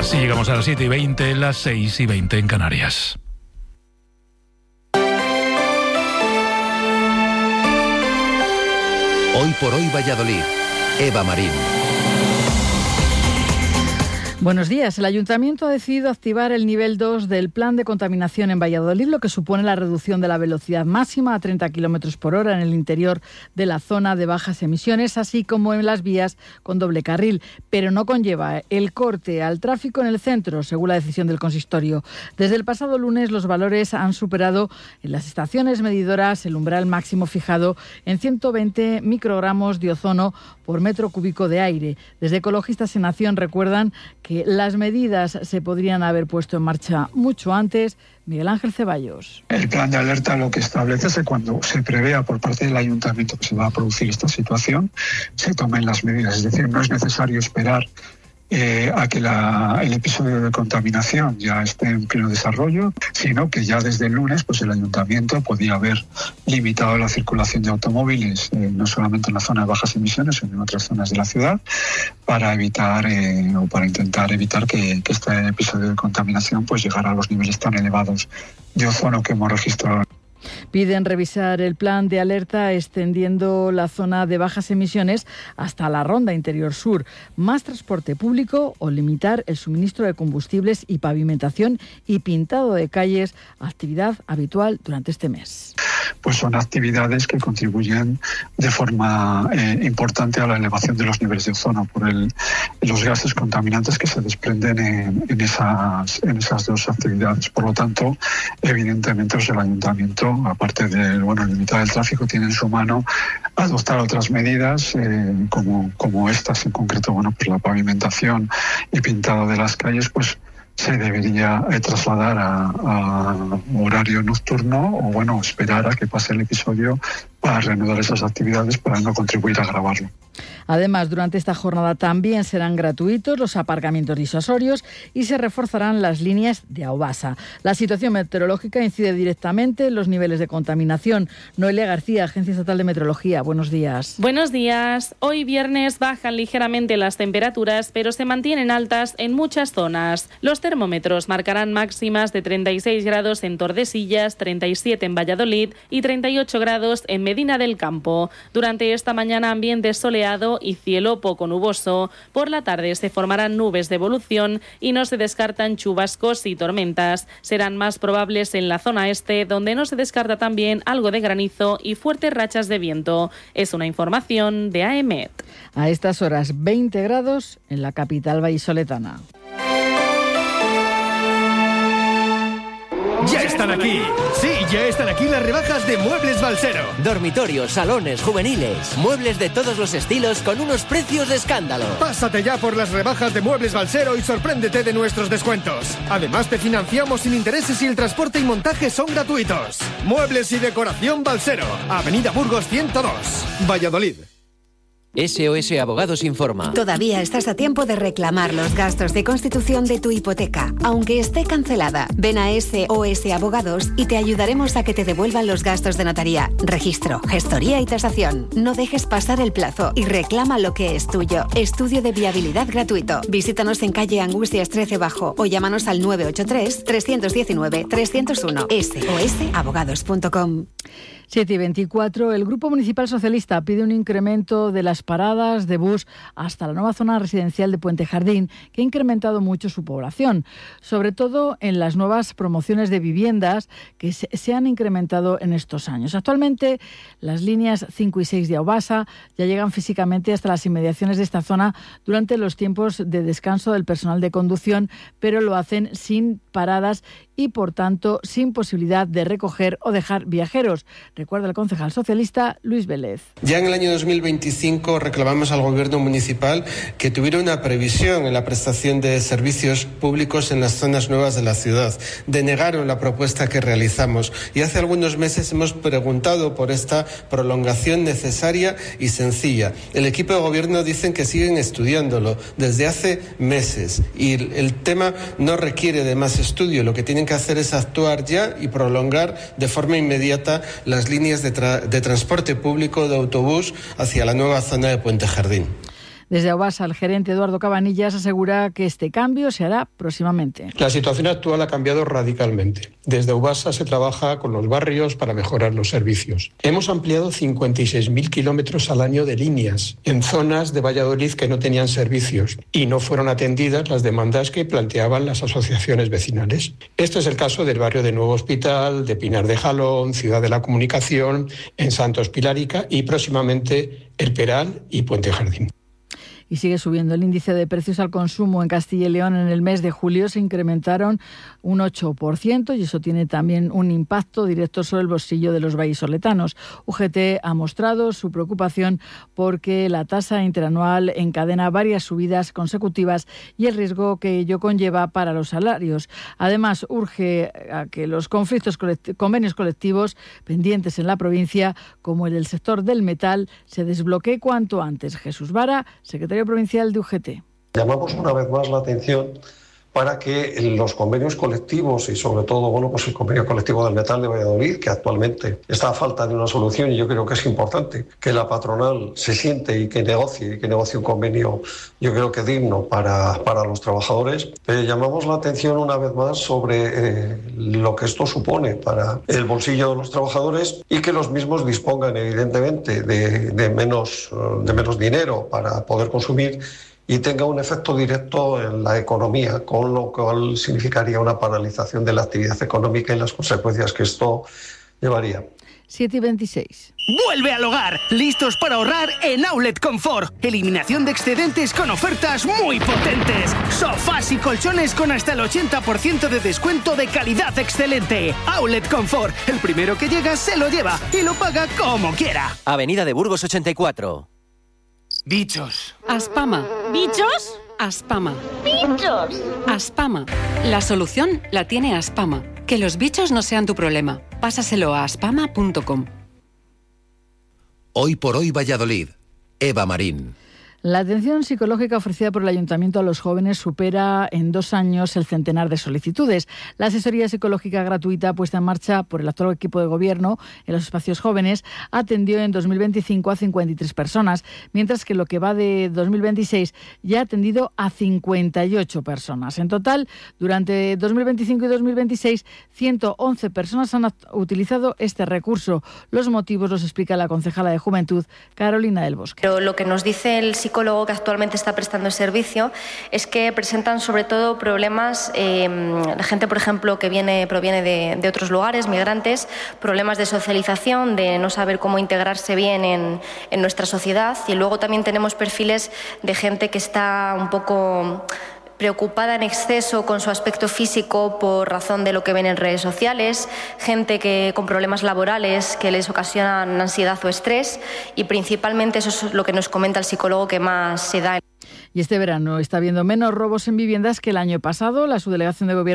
Así llegamos a las 7:20, las 6:20 en Canarias. Hoy por hoy Valladolid. Eva Marín. Buenos días. El Ayuntamiento ha decidido activar el nivel 2 del plan de contaminación en Valladolid, lo que supone la reducción de la velocidad máxima a 30 km por hora en el interior de la zona de bajas emisiones, así como en las vías con doble carril, pero no conlleva el corte al tráfico en el centro, según la decisión del consistorio. Desde el pasado lunes los valores han superado en las estaciones medidoras el umbral máximo fijado en 120 microgramos de ozono por metro cúbico de aire. Desde Ecologistas en Acción recuerdan que las medidas se podrían haber puesto en marcha mucho antes. Miguel Ángel Ceballos. El plan de alerta lo que establece es que cuando se prevea por parte del ayuntamiento que se va a producir esta situación, se tomen las medidas. Es decir, no es necesario esperar a que el episodio de contaminación ya esté en pleno desarrollo, sino que ya desde el lunes pues el ayuntamiento podía haber limitado la circulación de automóviles, no solamente en la zona de bajas emisiones, sino en otras zonas de la ciudad, para evitar o para intentar evitar que este episodio de contaminación pues llegara a los niveles tan elevados de ozono que hemos registrado. Piden revisar el plan de alerta extendiendo la zona de bajas emisiones hasta la ronda interior sur, más transporte público o limitar el suministro de combustibles y pavimentación y pintado de calles, actividad habitual durante este mes. Pues son actividades que contribuyen de forma importante a la elevación de los niveles de ozono por los gases contaminantes que se desprenden en esas dos actividades. Por lo tanto, evidentemente el ayuntamiento, aparte de limitar el tráfico, tiene en su mano adoptar otras medidas como estas en concreto, pues la pavimentación y pintado de las calles, pues se debería trasladar a horario nocturno o esperar a que pase el episodio para reanudar esas actividades para no contribuir a agravarlo. Además, durante esta jornada también serán gratuitos los aparcamientos disuasorios y se reforzarán las líneas de Aubasa. La situación meteorológica incide directamente en los niveles de contaminación. Noelia García, Agencia Estatal de Meteorología. Buenos días. Buenos días. Hoy viernes bajan ligeramente las temperaturas, pero se mantienen altas en muchas zonas. Los termómetros marcarán máximas de 36 grados en Tordesillas, 37 en Valladolid y 38 grados en Medina del Campo. Durante esta mañana ambiente soleado y cielo poco nuboso. Por la tarde se formarán nubes de evolución y no se descartan chubascos y tormentas. Serán más probables en la zona este, donde no se descarta también algo de granizo y fuertes rachas de viento. Es una información de AEMET. A estas horas 20 grados en la capital vallisoletana. ¡Ya están aquí! Sí, ya están aquí las rebajas de Muebles Balsero. Dormitorios, salones, juveniles, muebles de todos los estilos con unos precios de escándalo. Pásate ya por las rebajas de Muebles Balsero y sorpréndete de nuestros descuentos. Además te financiamos sin intereses y el transporte y montaje son gratuitos. Muebles y decoración Balsero, Avenida Burgos 102, Valladolid. SOS Abogados informa. Todavía estás a tiempo de reclamar los gastos de constitución de tu hipoteca, aunque esté cancelada. Ven a SOS Abogados y te ayudaremos a que te devuelvan los gastos de notaría, registro, gestoría y tasación. No dejes pasar el plazo y reclama lo que es tuyo. Estudio de viabilidad gratuito. Visítanos en calle Angustias 13 Bajo o llámanos al 983-319-301. sosabogados.com. 7:24. El Grupo Municipal Socialista pide un incremento de las paradas de bus hasta la nueva zona residencial de Puente Jardín, que ha incrementado mucho su población, sobre todo en las nuevas promociones de viviendas que se han incrementado en estos años. Actualmente, las líneas 5 y 6 de Aubasa ya llegan físicamente hasta las inmediaciones de esta zona durante los tiempos de descanso del personal de conducción, pero lo hacen sin paradas y, por tanto, sin posibilidad de recoger o dejar viajeros. Recuerda el concejal socialista Luis Vélez. Ya en el año 2025 reclamamos al Gobierno municipal que tuviera una previsión en la prestación de servicios públicos en las zonas nuevas de la ciudad. Denegaron la propuesta que realizamos y hace algunos meses hemos preguntado por esta prolongación necesaria y sencilla. El equipo de Gobierno dicen que siguen estudiándolo desde hace meses y el tema no requiere de más estudio. Lo que tienen que hacer es actuar ya y prolongar de forma inmediata las líneas de transporte público de autobús hacia la nueva zona de Puente Jardín. Desde Aubasa, el gerente Eduardo Cabanillas asegura que este cambio se hará próximamente. La situación actual ha cambiado radicalmente. Desde Aubasa se trabaja con los barrios para mejorar los servicios. Hemos ampliado 56.000 kilómetros al año de líneas en zonas de Valladolid que no tenían servicios y no fueron atendidas las demandas que planteaban las asociaciones vecinales. Este es el caso del barrio de Nuevo Hospital, de Pinar de Jalón, Ciudad de la Comunicación, en Santos Pilarica y próximamente El Peral y Puente Jardín. Y sigue subiendo el índice de precios al consumo en Castilla y León. En el mes de julio se incrementaron un 8% y eso tiene también un impacto directo sobre el bolsillo de los vallisoletanos. UGT ha mostrado su preocupación porque la tasa interanual encadena varias subidas consecutivas y el riesgo que ello conlleva para los salarios. Además, urge a que los convenios colectivos pendientes en la provincia, como el del sector del metal, se desbloquee cuanto antes. Jesús Vara, secretario provincial de UGT. Llamamos una vez más la atención para que los convenios colectivos y sobre todo el convenio colectivo del metal de Valladolid, que actualmente está a falta de una solución, y yo creo que es importante que la patronal se siente y que negocie un convenio, yo creo que digno para los trabajadores. Llamamos la atención una vez más sobre lo que esto supone para el bolsillo de los trabajadores y que los mismos dispongan evidentemente de menos dinero para poder consumir y tenga un efecto directo en la economía, con lo cual significaría una paralización de la actividad económica y las consecuencias que esto llevaría. 7:26. ¡Vuelve al hogar! ¡Listos para ahorrar en Outlet Confort! Eliminación de excedentes con ofertas muy potentes. Sofás y colchones con hasta el 80% de descuento de calidad excelente. Outlet Confort. El primero que llega se lo lleva y lo paga como quiera. Avenida de Burgos 84. Bichos. Aspama. ¿Bichos? Aspama. ¡Bichos! Aspama. La solución la tiene Aspama. Que los bichos no sean tu problema. Pásaselo a aspama.com. Hoy por hoy Valladolid. Eva Marín. La atención psicológica ofrecida por el Ayuntamiento a los jóvenes supera en 2 años el centenar de solicitudes. La asesoría psicológica gratuita puesta en marcha por el actual equipo de gobierno en los espacios jóvenes atendió en 2025 a 53 personas, mientras que lo que va de 2026 ya ha atendido a 58 personas. En total, durante 2025 y 2026, 111 personas han utilizado este recurso. Los motivos los explica la concejala de Juventud, Carolina del Bosque. Pero lo que nos dice el psicólogo que actualmente está prestando el servicio es que presentan sobre todo problemas, la gente por ejemplo que proviene de otros lugares, migrantes, problemas de socialización, de no saber cómo integrarse bien en nuestra sociedad, y luego también tenemos perfiles de gente que está un poco preocupada en exceso con su aspecto físico por razón de lo que ven en redes sociales, gente que con problemas laborales que les ocasionan ansiedad o estrés, y principalmente eso es lo que nos comenta el psicólogo que más se da. Y este verano está habiendo menos robos en viviendas que el año pasado. La subdelegación de Gobierno